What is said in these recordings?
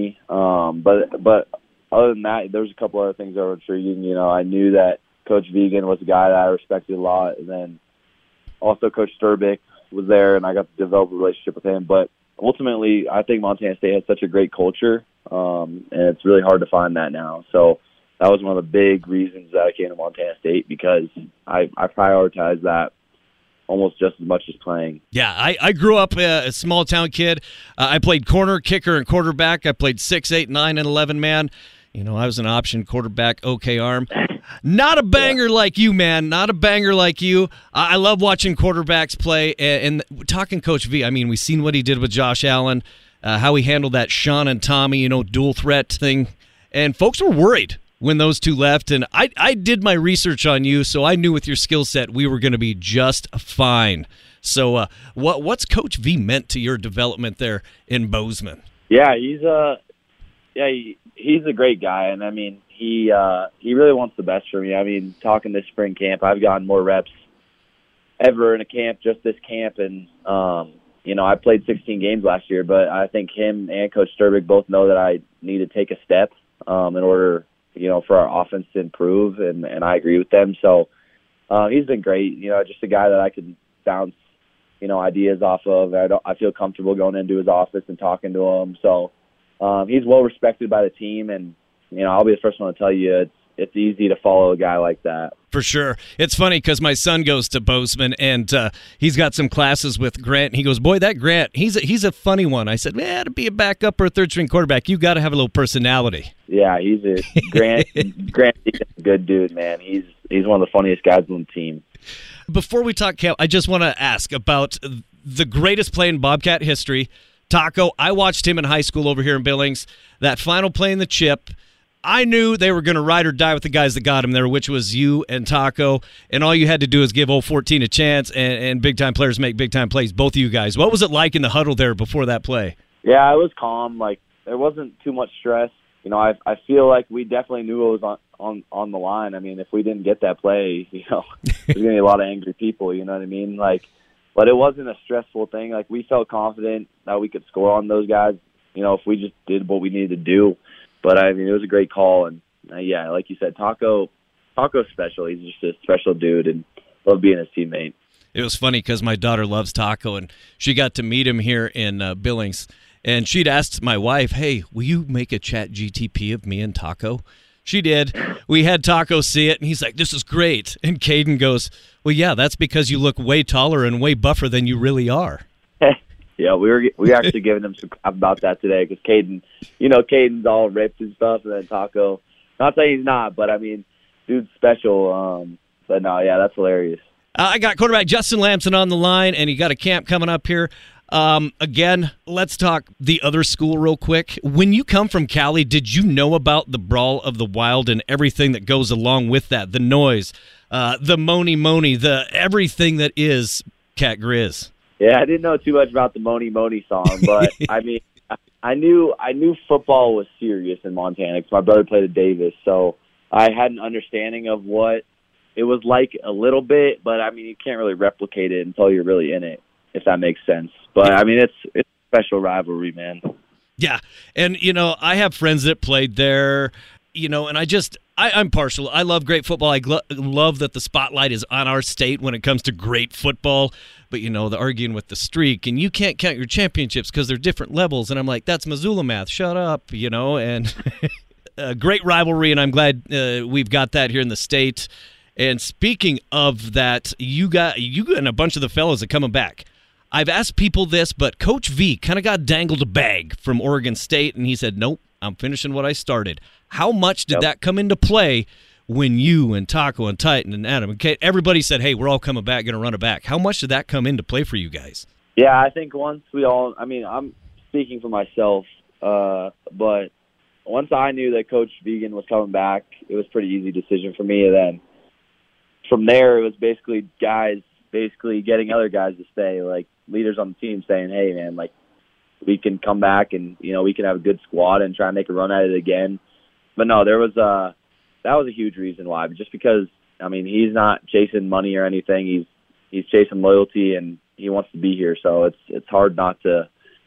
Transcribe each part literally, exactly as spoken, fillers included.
me. Um, but but other than that, there was a couple other things that were intriguing. You know, I knew that Coach Vigen was a guy that I respected a lot, and then also Coach Sturbick was there, and I got to develop a relationship with him. But ultimately, I think Montana State has such a great culture, um, and it's really hard to find that now. So that was one of the big reasons that I came to Montana State, because I, I prioritize that almost just as much as playing. Yeah, I, I grew up uh, a small-town kid. Uh, I played corner, kicker, and quarterback. I played six, eight, nine, and eleven man. You know, I was an option quarterback, okay arm. Not a banger yeah. like you, man. Not a banger like you. I, I love watching quarterbacks play. And, and talking Coach V, I mean, we've seen what he did with Josh Allen, uh, how he handled that Sean and Tommy, you know, dual threat thing. And folks were worried when those two left. And I, I did my research on you, so I knew with your skill set we were going to be just fine. So uh, what what's Coach V meant to your development there in Bozeman? Yeah, he's a yeah he, he's a great guy, and I mean he uh, he really wants the best for me. I mean, talking this spring camp, I've gotten more reps ever in a camp, just this camp, and um, you know I played sixteen games last year, but I think him and Coach Sturbick both know that I need to take a step um, in order, you know, for our offense to improve, and, and I agree with them. So uh, he's been great. You know, just a guy that I could bounce, you know, ideas off of. I don't, I feel comfortable going into his office and talking to him. So um, he's well respected by the team, and you know, I'll be the first one to tell you it's it's easy to follow a guy like that. For sure. It's funny because my son goes to Bozeman, and uh, he's got some classes with Grant. He goes, boy, that Grant, he's a, he's a funny one. I said, man, to be a backup or a third-string quarterback, you got to have a little personality. Yeah, he's a Grant. Grant is a good dude, man. He's he's one of the funniest guys on the team. Before we talk camp, I just want to ask about the greatest play in Bobcat history, Taco. I watched him in high school over here in Billings. That final play in the chip, I knew they were going to ride or die with the guys that got him there, which was you and Taco, and all you had to do is give old fourteen a chance, and, and big-time players make big-time plays, both of you guys. What was it like in the huddle there before that play? Yeah, it was calm. Like, there wasn't too much stress. You know, I I feel like we definitely knew it was on, on, on the line. I mean, if we didn't get that play, you know, there's going to be a lot of angry people, you know what I mean? Like, but it wasn't a stressful thing. Like, we felt confident that we could score on those guys, you know, if we just did what we needed to do. But, I mean, it was a great call. And, uh, yeah, like you said, Taco, Taco's special. He's just a special dude and love being his teammate. It was funny because my daughter loves Taco, and she got to meet him here in uh, Billings. And she'd asked my wife, hey, will you make a chat G T P of me and Taco? She did. We had Taco see it, and he's like, this is great. And Caden goes, well, yeah, that's because you look way taller and way buffer than you really are. Yeah, we were we were actually giving him some crap about that today because Caden, you know, Caden's all ripped and stuff, and then Taco, not saying he's not, but I mean, dude's special. Um, but no, yeah, that's hilarious. Uh, I got quarterback Justin Lamson on the line, and he got a camp coming up here. Um, again, let's talk the other school real quick. When you come from Cali, did you know about the Brawl of the Wild and everything that goes along with that? The noise, uh, the Moni Moni, the everything that is Cat Grizz. Yeah, I didn't know too much about the Moni Moni song, but I mean, I knew I knew football was serious in Montana because my brother played at Davis, so I had an understanding of what it was like a little bit, but I mean, you can't really replicate it until you're really in it, if that makes sense. But I mean, it's it's a special rivalry, man. Yeah, and you know, I have friends that played there, you know, and I just I, I'm partial. I love great football. I gl- love that the spotlight is on our state when it comes to great football. But, you know, the arguing with the streak, and you can't count your championships because they're different levels. And I'm like, that's Missoula math. Shut up, you know. And a great rivalry, and I'm glad uh, we've got that here in the state. And speaking of that, you got you and a bunch of the fellows are coming back. I've asked people this, but Coach V kind of got dangled a bag from Oregon State, and he said, nope, I'm finishing what I started. How much did yep. that come into play when you and Taco and Titan and Adam and Kate, everybody said, hey, we're all coming back, going to run it back? How much did that come into play for you guys? Yeah, I think once we all, I mean, I'm speaking for myself, uh, but once I knew that Coach Vigen was coming back, it was a pretty easy decision for me. And then from there, it was basically guys basically getting other guys to stay, like leaders on the team saying, hey, man, like we can come back and, you know, we can have a good squad and try and make a run at it again. But no, there was a, that was a huge reason why, just because, I mean, he's not chasing money or anything. He's he's chasing loyalty, and he wants to be here. So it's it's hard not to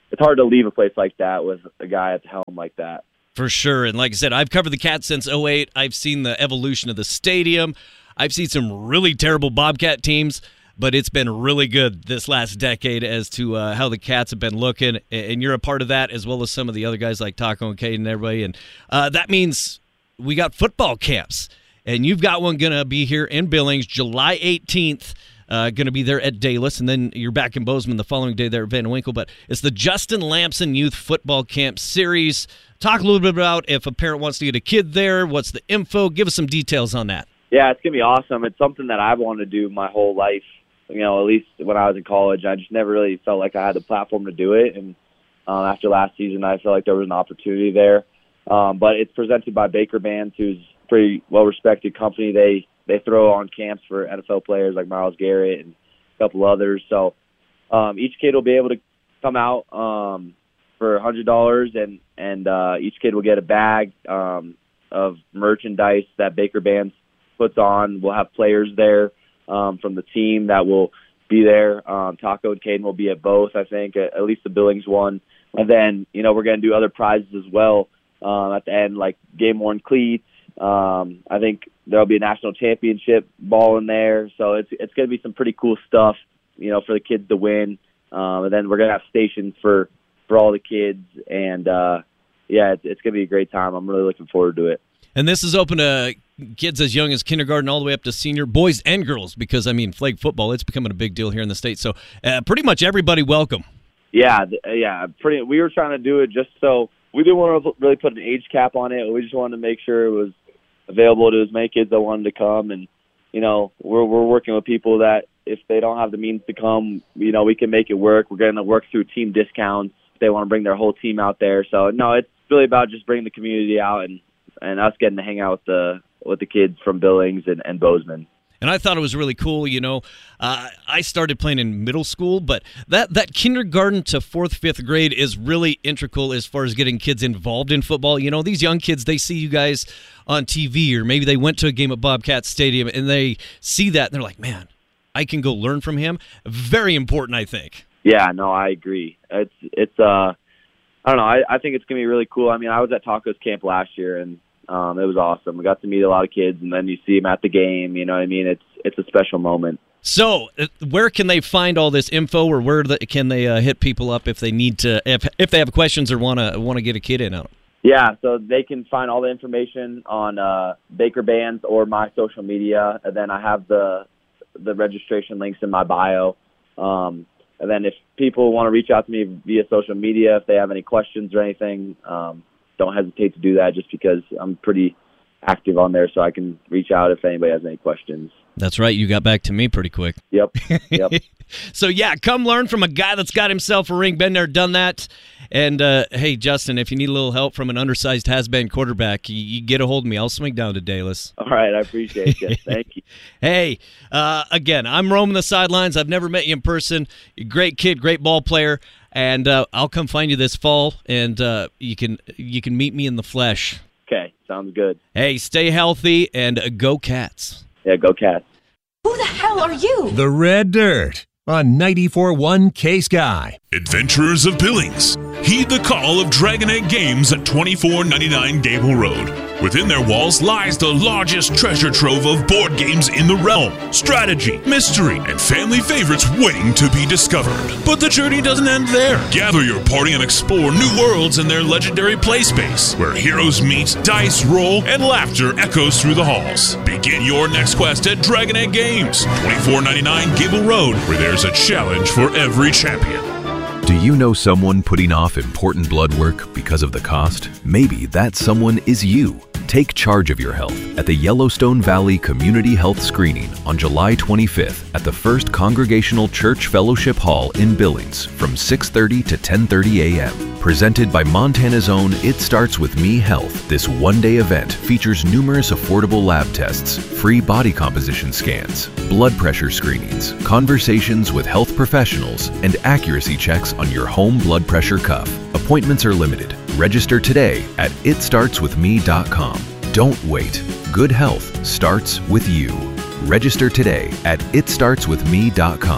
it's hard to leave a place like that with a guy at the helm like that. For sure. And like I said, I've covered the Cats since oh eight. I've seen the evolution of the stadium. I've seen some really terrible Bobcat teams, but it's been really good this last decade as to uh, how the Cats have been looking. And you're a part of that, as well as some of the other guys like Taco and Caden and everybody. And uh, that means we got football camps. And you've got one going to be here in Billings July eighteenth. Uh, going to be there at Dallas, and then you're back in Bozeman the following day there at Van Winkle. But it's the Justin Lamson Youth Football Camp Series. Talk a little bit about if a parent wants to get a kid there, what's the info? Give us some details on that. Yeah, it's going to be awesome. It's something that I've wanted to do my whole life, you know, at least when I was in college. I just never really felt like I had the platform to do it, and um, after last season, I felt like there was an opportunity there. Um, but it's presented by Baker Bands, who's a pretty well-respected company. They They throw on camps for N F L players like Myles Garrett and a couple others. So um, each kid will be able to come out um, for one hundred dollars, and, and uh, each kid will get a bag um, of merchandise that Baker Bands puts on. We'll have players there um, from the team that will be there. Um, Taco and Caden will be at both, I think, at, at least the Billings one. And then, you know, we're going to do other prizes as well um, at the end, like game-worn cleats. Um, I think there'll be a national championship ball in there, so it's it's going to be some pretty cool stuff, you know, for the kids to win. Um, and then we're going to have stations for, for all the kids, and uh, yeah, it's, it's going to be a great time. I'm really looking forward to it. And this is open to kids as young as kindergarten all the way up to senior, boys and girls, because, I mean, flag football, it's becoming a big deal here in the state. So uh, pretty much everybody welcome. Yeah, yeah. Pretty. We were trying to do it just so we didn't want to really put an age cap on it. We just wanted to make sure it was available to as many kids that wanted to come. And, you know, we're we're working with people that if they don't have the means to come, you know, we can make it work. We're going to work through team discounts if they want to bring their whole team out there. So, no, it's really about just bringing the community out and, and us getting to hang out with the with the kids from Billings and, and Bozeman. And I thought it was really cool, you know. Uh, I started playing in middle school, but that, that kindergarten to fourth, fifth grade is really integral as far as getting kids involved in football. You know, these young kids, they see you guys on T V, or maybe they went to a game at Bobcat Stadium, and they see that, and they're like, man, I can go learn from him. Very important, I think. Yeah, no, I agree. It's, it's uh, I don't know, I, I think it's going to be really cool. I mean, I was at Taco's camp last year, and Um, it was awesome. We got to meet a lot of kids, and then you see them at the game. You know what I mean? It's it's a special moment. So, uh, where can they find all this info, or where the, can they uh, hit people up if they need to, if if they have questions or want to want to get a kid in on them? Yeah, so they can find all the information on uh, Baker Bands or my social media, and then I have the the registration links in my bio. Um, and then if people want to reach out to me via social media, if they have any questions or anything. Um, Don't hesitate to do that, just because I'm pretty active on there, so I can reach out if anybody has any questions. That's right. You got back to me pretty quick. Yep. Yep. So, yeah, come learn from a guy that's got himself a ring. Been there, done that. And, uh, hey, Justin, if you need a little help from an undersized has-been quarterback, you, you get a hold of me. I'll swing down to Dallas. All right. I appreciate it. Thank you. Hey, uh, again, I'm roaming the sidelines. I've never met you in person. You're a great kid, great ball player. And uh, I'll come find you this fall, and uh, you can you can meet me in the flesh. Okay, sounds good. Hey, stay healthy, and uh, go Cats. Yeah, go Cats. Who the hell are you? The Red Dirt on ninety-four point one K-Sky. Adventurers of Billings, heed the call of Dragon Egg Games at twenty-four ninety-nine Gable Road. Within their walls lies the largest treasure trove of board games in the realm. Strategy, mystery, and family favorites waiting to be discovered. But the journey doesn't end there. Gather your party and explore new worlds in their legendary play space, where heroes meet, dice roll, and laughter echoes through the halls. Begin your next quest at Dragon Egg Games, twenty-four ninety-nine Gable Road, where there's a challenge for every champion. Do you know someone putting off important blood work because of the cost? Maybe that someone is you. Take charge of your health at the Yellowstone Valley Community Health Screening on July twenty-fifth at the First Congregational Church Fellowship Hall in Billings from six thirty to ten thirty a.m. Presented by Montana's own It Starts With Me Health, this one-day event features numerous affordable lab tests, free body composition scans, blood pressure screenings, conversations with health professionals, and accuracy checks on your home blood pressure cuff. Appointments are limited. Register today at it starts with me dot com. Don't wait. Good health starts with you. Register today at it starts with me dot com.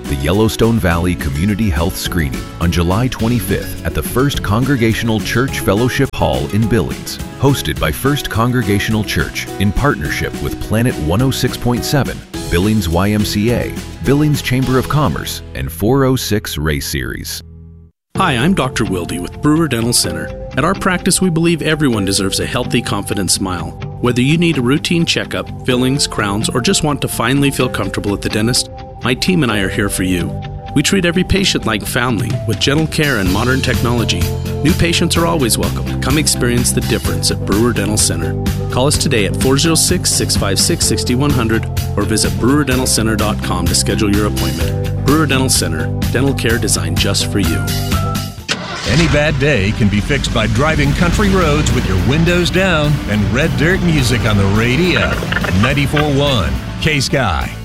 the Yellowstone Valley Community Health Screening on July twenty-fifth at the First Congregational Church Fellowship Hall in Billings, hosted by First Congregational Church in partnership with Planet one oh six point seven, Billings Y M C A, Billings Chamber of Commerce, and four oh six Race Series. Hi, I'm Doctor Wilde with Brewer Dental Center. At our practice, we believe everyone deserves a healthy, confident smile. Whether you need a routine checkup, fillings, crowns, or just want to finally feel comfortable at the dentist, my team and I are here for you. We treat every patient like family with gentle care and modern technology. New patients are always welcome. Come experience the difference at Brewer Dental Center. Call us today at four oh six, six five six, six one zero zero or visit brewer dental center dot com to schedule your appointment. Brewer Dental Center, dental care designed just for you. Any bad day can be fixed by driving country roads with your windows down and red dirt music on the radio. ninety-four point one K-Sky.